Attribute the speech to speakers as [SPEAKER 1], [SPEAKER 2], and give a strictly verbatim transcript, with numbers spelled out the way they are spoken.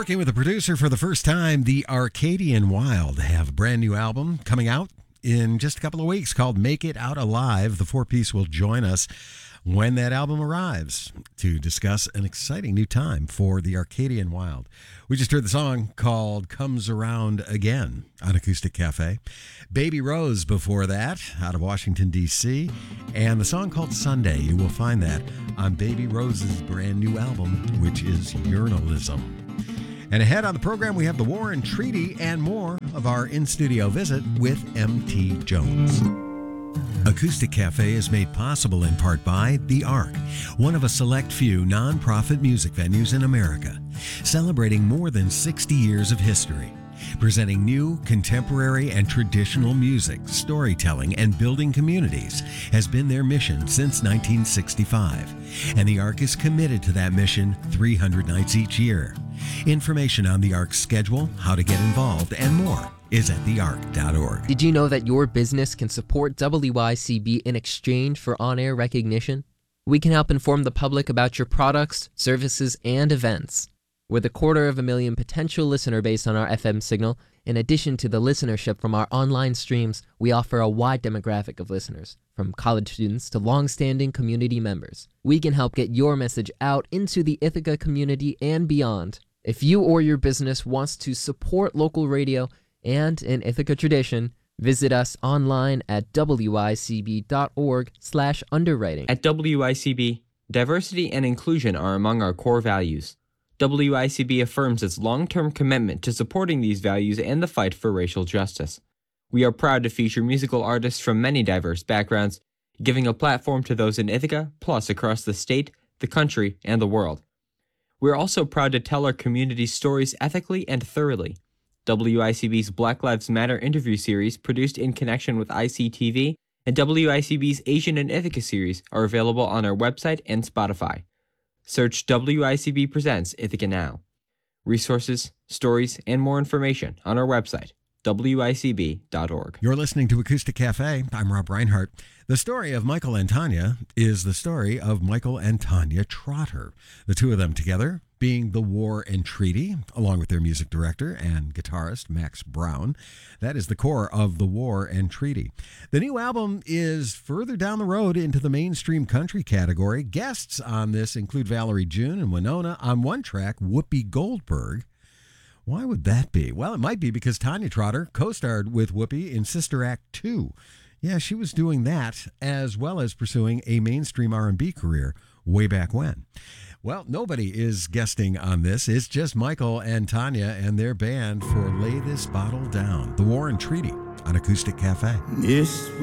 [SPEAKER 1] Working with a producer for the first time, the Arcadian Wild have a brand new album coming out in just a couple of weeks called Make It Out Alive. The four-piece will join us when that album arrives to discuss an exciting new time for the Arcadian Wild. We just heard the song called Comes Around Again on Acoustic Cafe. Baby Rose before that, out of Washington, D C, and the song called Sunday. You will find that on Baby Rose's brand new album, which is Urinalism. And ahead on the program, we have the War and Treaty and more of our in-studio visit with M T Jones. Acoustic Cafe is made possible in part by The Ark, one of a select few non-profit music venues in America, celebrating more than sixty years of history. Presenting new, contemporary, and traditional music, storytelling, and building communities has been their mission since nineteen sixty-five. And The Ark is committed to that mission three hundred nights each year. Information on The Ark's schedule, how to get involved, and more is at the ark dot org.
[SPEAKER 2] Did you know that your business can support W I C B in exchange for on-air recognition? We can help inform the public about your products, services, and events. With a quarter of a million potential listener base on our F M signal, in addition to the listenership from our online streams, we offer a wide demographic of listeners, from college students to long-standing community members. We can help get your message out into the Ithaca community and beyond. If you or your business wants to support local radio and an Ithaca tradition, visit us online at w i c b dot org slash underwriting.
[SPEAKER 3] At W I C B, diversity and inclusion are among our core values. W I C B affirms its long-term commitment to supporting these values and the fight for racial justice. We are proud to feature musical artists from many diverse backgrounds, giving a platform to those in Ithaca, plus across the state, the country, and the world. We're also proud to tell our community's stories ethically and thoroughly. W I C B's Black Lives Matter interview series, produced in connection with I C T V, and W I C B's Asian in Ithaca series are available on our website and Spotify. Search W I C B Presents Ithaca Now. Resources, stories, and more information on our website, w i c b dot org.
[SPEAKER 1] You're listening to Acoustic Cafe. I'm Rob Reinhardt. The story of Michael and Tanya is the story of Michael and Tanya Trotter. The two of them together being the War and Treaty, along with their music director and guitarist, Max Brown. That is the core of the War and Treaty. The new album is further down the road into the mainstream country category. Guests on this include Valerie June and Winona. On one track, Whoopi Goldberg. Why would that be? Well, it might be because Tanya Trotter co-starred with Whoopi in Sister Act two. Yeah, she was doing that as well as pursuing a mainstream R and B career way back when. Well, nobody is guesting on this. It's just Michael and Tanya and their band for Lay This Bottle Down. The War and Treaty on Acoustic Cafe.
[SPEAKER 4] This